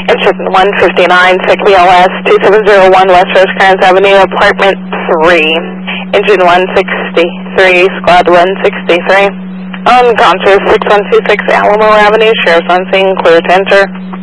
Engine 159, SIC-BLS 2701 West Rosecrans Avenue, Apartment 3. Engine 163, Squad 163. Unconscious 6126 Alamo Avenue, Sheriff's on scene, clear to enter.